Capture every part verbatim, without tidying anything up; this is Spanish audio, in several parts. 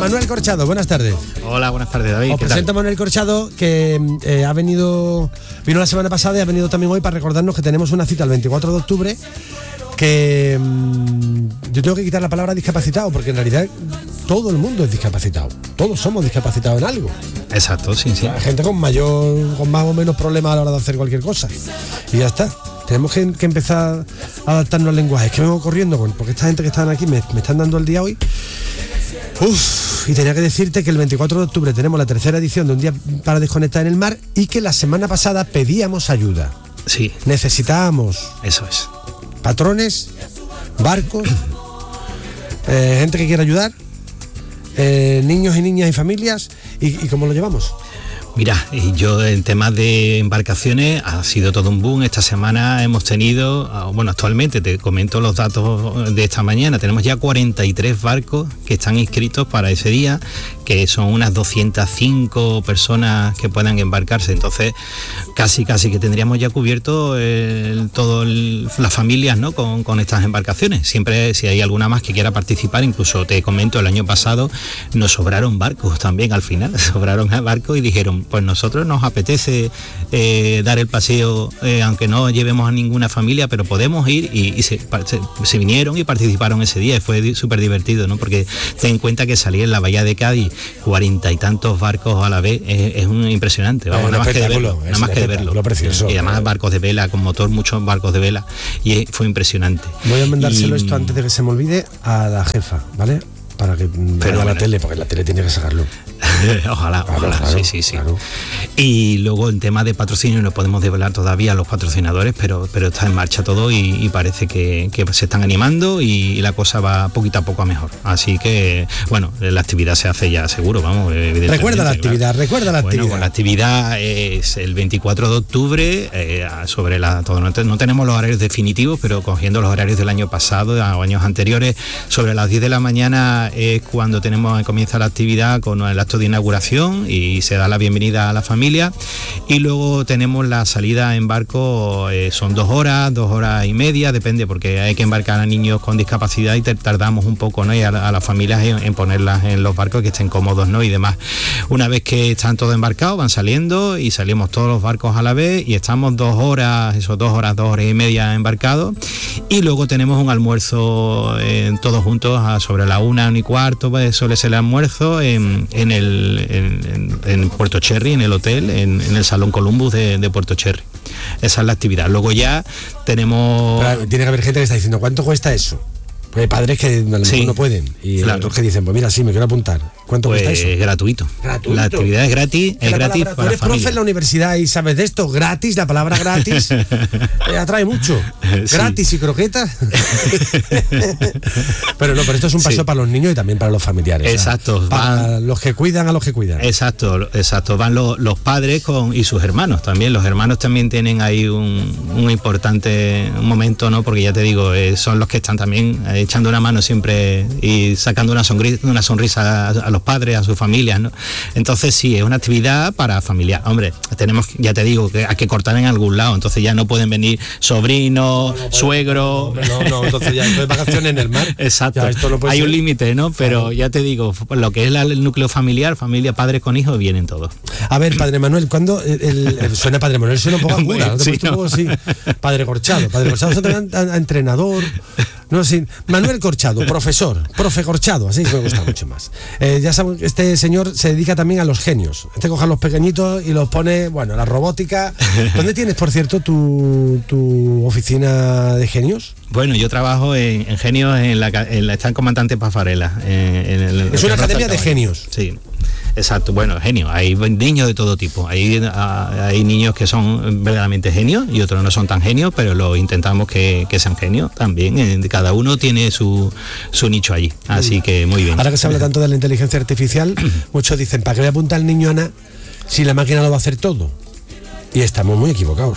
Manuel Corchado, buenas tardes. Hola, buenas tardes, David. Os presento a Manuel Corchado, que eh, ha venido, vino la semana pasada y ha venido también hoy para recordarnos que tenemos una cita el veinticuatro de octubre, que mmm, yo tengo que quitar la palabra discapacitado, porque en realidad todo el mundo es discapacitado, todos somos discapacitados en algo. Exacto, sí, sí. La gente con mayor, con más o menos problemas a la hora de hacer cualquier cosa. Y ya está. Tenemos que, que empezar a adaptarnos al lenguaje. Es que vengo corriendo, porque esta gente que están aquí me, me están dando el día hoy. Uf, y tenía que decirte que el veinticuatro de octubre tenemos la tercera edición de Un Día para Desconectar en el Mar y que la semana pasada pedíamos ayuda. Sí. Necesitábamos. Eso es. Patrones, barcos, eh, gente que quiera ayudar, eh, niños y niñas y familias. ¿Y, y cómo lo llevamos? Mira, yo en temas de embarcaciones ha sido todo un boom. Esta semana hemos tenido, bueno, actualmente te comento los datos de esta mañana, tenemos ya cuarenta y tres barcos que están inscritos para ese día, que son unas doscientas cinco personas que puedan embarcarse. Entonces casi casi que tendríamos ya cubierto todas las familias, ¿no? con, con estas embarcaciones. Siempre si hay alguna más que quiera participar, incluso te comento, el año pasado nos sobraron barcos también al final, sobraron barcos y dijeron, pues nosotros nos apetece eh, dar el paseo, eh, aunque no llevemos a ninguna familia, pero podemos ir, y, y se, se, se vinieron y participaron ese día, y fue súper divertido, ¿no? Porque ten en cuenta que salir en la bahía de Cádiz cuarenta y tantos barcos a la vez es, es un impresionante, vamos, nada más que de verlo, nada más que de verlo. Precioso, y además barcos de vela, con motor, muchos barcos de vela, y fue impresionante. Voy a mandárselo y, esto antes de que se me olvide a la jefa, ¿vale? Para que vaya a la tele, porque la tele tiene que sacarlo. Ojalá, claro, ojalá, claro, sí, sí, sí. Claro. Y luego en tema de patrocinio no podemos develar todavía a los patrocinadores, pero, pero está en marcha todo y, y parece que, que se están animando y la cosa va poquito a poco a mejor. Así que, bueno, la actividad se hace ya seguro, vamos. Recuerda la actividad, claro. recuerda la bueno, actividad. Bueno, la actividad es el veinticuatro de octubre, eh, sobre la, todo, no, no tenemos los horarios definitivos, pero cogiendo los horarios del año pasado o años anteriores, sobre las diez de la mañana es cuando tenemos comienza la actividad con el acto de inauguración y se da la bienvenida a la familia, y luego tenemos la salida en barco, eh, son dos horas, dos horas y media, depende, porque hay que embarcar a niños con discapacidad y te, tardamos un poco, ¿no? Y a, a las familias en, en ponerlas en los barcos que estén cómodos, ¿no? Y demás. Una vez que están todos embarcados, van saliendo y salimos todos los barcos a la vez y estamos dos horas, eso, dos horas, dos horas y media embarcados, y luego tenemos un almuerzo eh, todos juntos a sobre la una, una y cuarto, pues suele ser el almuerzo en, en el En, en, en Puerto Cherry, en el hotel, en, en el Salón Columbus de, de Puerto Cherry. Esa es la actividad. Luego ya tenemos... Pero tiene que haber gente que está diciendo, ¿cuánto cuesta eso? Porque hay padres que a lo mejor sí, no pueden y claro. Otros que dicen, pues mira, sí, me quiero apuntar. ¿Cuánto pues cuesta eso? Gratuito. Gratuito. La actividad es gratis, es gratis palabra, para tú eres familia. profe en la universidad y sabes de esto, gratis, la palabra gratis eh, atrae mucho. Sí. Gratis y croquetas. Pero no, pero esto es un paseo sí. para los niños y también para los familiares. Exacto. ¿Sabes? Para van, los que cuidan a los que cuidan. Exacto, exacto. Van los, los padres con y sus hermanos también. Los hermanos también tienen ahí un, un importante momento, ¿no? Porque ya te digo, eh, son los que están también eh, echando una mano siempre y sacando una sonrisa, una sonrisa a, a los padres, a sus familias, ¿no? Entonces sí, es una actividad para familia. Hombre, tenemos, ya te digo, que hay que cortar en algún lado, entonces ya no pueden venir sobrinos, no, no, suegros. No, no, no, entonces ya esto es vacaciones en el mar. Exacto. Ya, esto no puede hay ser. Un límite, ¿no? Pero claro. Ya te digo, lo que es la, el núcleo familiar, familia, padres con hijos, vienen todos. A ver, Padre Manuel, ¿cuándo el, el, el, suena Padre Manuel? Suena un poco a cura, ¿no? Sí, no. Un poco así. Padre Corchado, Padre Corchado, a, a, a entrenador. No, sí. Manuel Corchado, profesor, profe Corchado, así me gusta mucho más. Eh, ya saben, este señor se dedica también a los genios. Este coge a los pequeñitos y los pone, bueno, la robótica. ¿Dónde tienes, por cierto, tu, tu oficina de genios? Bueno, yo trabajo en, en genios en la, en la está en Comandante Pafarela. En, en el, es una academia de genios. Sí. Exacto, bueno, genios, hay niños de todo tipo, hay, hay niños que son verdaderamente genios y otros no son tan genios, pero lo intentamos que, que sean genios también, cada uno tiene su, su nicho allí, así que muy bien. Ahora que se habla tanto de la inteligencia artificial, muchos dicen, ¿para qué voy a apuntar al niño Ana si la máquina lo va a hacer todo? Y estamos muy equivocados.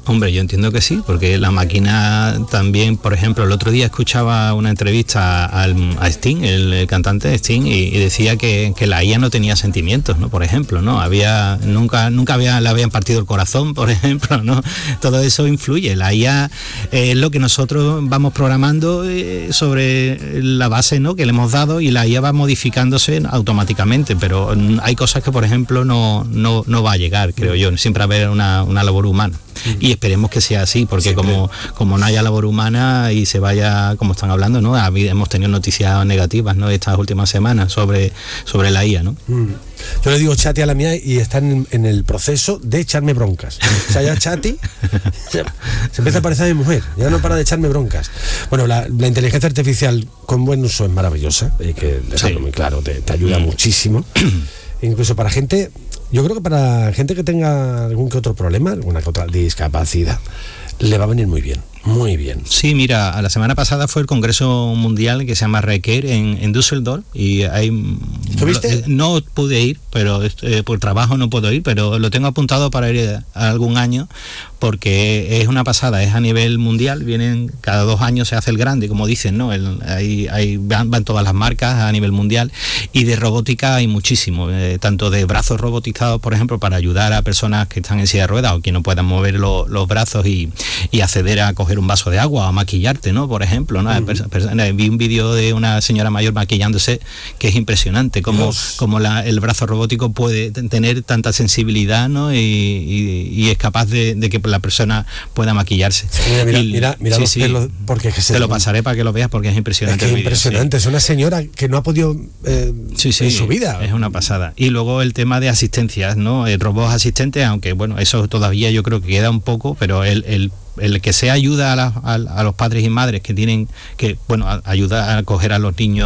Hombre, yo entiendo que sí, porque la máquina también, por ejemplo, el otro día escuchaba una entrevista al, a Sting, el, el cantante Sting, y, y decía que, que la I A no tenía sentimientos, ¿no? Por ejemplo, ¿no? Había, nunca, nunca había, le habían partido el corazón, por ejemplo, ¿no? Todo eso influye. La I A es lo que nosotros vamos programando eh, sobre la base, ¿no? Que le hemos dado, y la I A va modificándose automáticamente, pero hay cosas que, por ejemplo, no, no, no va a llegar, creo yo. Siempre va a haber una, una labor humana. Y esperemos que sea así, porque como, como no haya labor humana y se vaya, como están hablando, ¿no? Hemos tenido noticias negativas, ¿no? Estas últimas semanas sobre, sobre la I A, ¿no? Mm. Yo le digo Chati a la mía y está en, en el proceso de echarme broncas. O sea, ya Chati se, se empieza a parecer a mi mujer, ya no para de echarme broncas. Bueno, la, la inteligencia artificial con buen uso es maravillosa, hay que dejarlo sí. muy claro, te, te ayuda mm. muchísimo. Incluso para gente, yo creo que para gente que tenga algún que otro problema, alguna que otra discapacidad, le va a venir muy bien. Muy bien. Sí, mira, la semana pasada fue el Congreso Mundial que se llama Requer en, en Düsseldorf, y hay... ¿Estuviste? No pude ir, pero eh, por trabajo no puedo ir, pero lo tengo apuntado para ir a algún año, porque es una pasada, es a nivel mundial, vienen cada dos años se hace el grande, como dicen, ¿no? El, hay, hay, van, van todas las marcas a nivel mundial, y de robótica hay muchísimo, eh, tanto de brazos robotizados, por ejemplo, para ayudar a personas que están en silla de ruedas o que no puedan mover lo, los brazos y, y acceder a coger un vaso de agua o a maquillarte, ¿no? Por ejemplo, ¿no? Uh-huh. Pers- pers- vi un vídeo de una señora mayor maquillándose que es impresionante, como, como la, el brazo robótico puede t- tener tanta sensibilidad, ¿no? Y, y, y es capaz de, de que la persona pueda maquillarse. Sí, mira, mira, y, mira, mira sí, los sí, pelos, porque es que se te lo pasaré para que lo veas, porque es impresionante. Es que el es impresionante, vídeo, sí. Es una señora que no ha podido eh, sí, sí, en su vida. Es una pasada. Y luego el tema de asistencias, ¿no? El robots asistentes, aunque bueno, eso todavía yo creo que queda un poco, pero el, el el que sea ayuda a, la, a, a los padres y madres que tienen que, bueno, a, ayuda a acoger a los niños